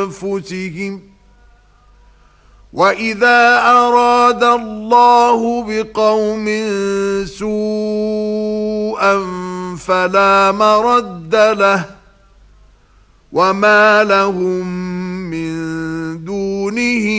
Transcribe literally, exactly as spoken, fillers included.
أنفسهم وإذا أراد الله بقوم سوءا فلا مرد له وما لهم من دونه